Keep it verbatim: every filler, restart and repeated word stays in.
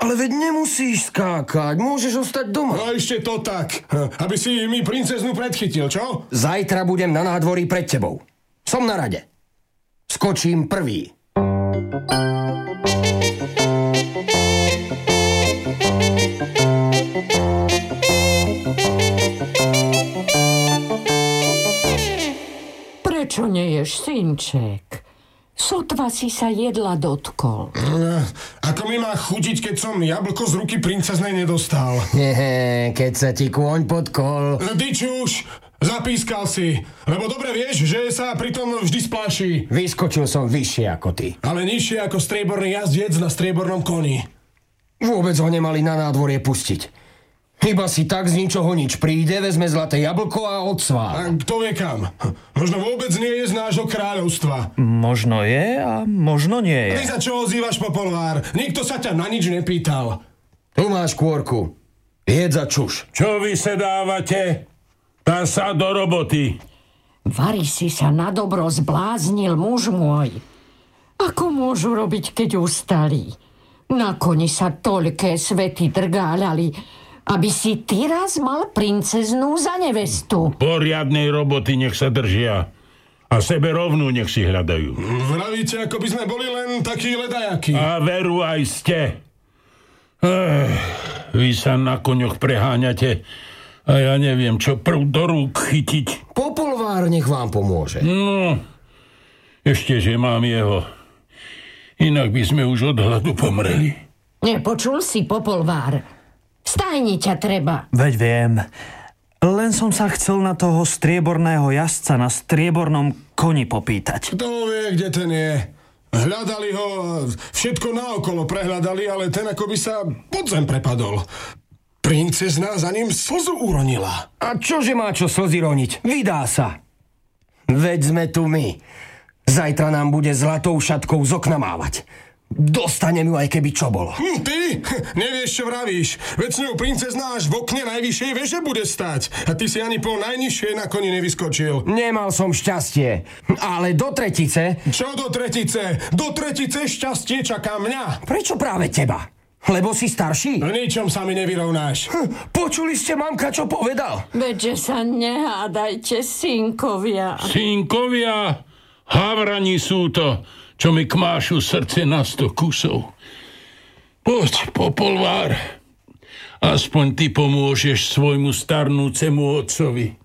Ale veď nemusíš skákať, môžeš ostať doma. No ešte to tak, aby si mi princeznu predchytil, čo? Zajtra budem na nádvorí pred tebou. Som na rade. Skočím prvý. Prečo neješ, synček? Sotva si sa jedla dotkol. Ako mi má chutiť, keď som jablko z ruky princeznej nedostal? Hehe, keď sa ti kôň podkol. Ty čuš, zapískal si. Lebo dobre vieš, že sa pritom vždy spláši. Vyskočil som vyššie ako ty. Ale nižšie ako strieborný jazdiec na striebornom koni. Vôbec ho nemali na nádvorie pustiť. Iba si tak z ničoho nič príde, vezme zlaté jablko a odsvá. A kto vie kam? Možno vôbec nie je z nášho kráľovstva. Možno je a možno nie je. Ty sa čo ozývaš, Popolvár? Nikto sa ťa na nič nepýtal. Tu máš kôrku. Jedz a čuš. Čo vy sa dávate? Tá sa do roboty. Vari si sa na dobro zbláznil, muž môj. Ako môžu robiť, keď ustali? Na koni sa toľké svety drgáľali, aby si ty raz mal princeznú za nevestu. Poriadnej roboty nech sa držia. A sebe rovnú nech si hľadajú. Vravíte, ako by sme boli len takí ledajakí. A veru aj ste. Ech, vy sa na koňoch preháňate a ja neviem, čo prv do rúk chytiť. Popolvár nech vám pomôže. No, ešte, že mám jeho. Inak by sme už od hladu pomreli. Nepočul si, Popolvár? Stajni ťa treba. Veď viem. Len som sa chcel na toho strieborného jazdca na striebornom koni popýtať. Kto vie, kde ten je? Hľadali ho, všetko naokolo prehľadali, ale ten ako by sa pod zem prepadol. Princezna za ním slzu uronila. A čože má čo slzy roniť? Vydá sa. Veď sme tu my. Zajtra nám bude zlatou šatkou z okna mávať. Dostanem ju, aj keby čo bolo. Hm, ty? Nevieš, čo vravíš. Veď s ňou princezná až v okne najvyššej veže bude stať. A ty si ani po najnižšej na koni nevyskočil. Nemal som šťastie. Ale do tretice... Čo do tretice? Do tretice šťastie čaká mňa. Prečo práve teba? Lebo si starší? V ničom sa mi nevyrovnáš. Hm, počuli ste, mamka, čo povedal? Veďže sa nehádajte, synkovia. Synkovia? Havrani sú to, čo mi kmášu srdce na sto kusov. Poď, Popolvár, aspoň ty pomôžeš svojmu starnúcemu otcovi.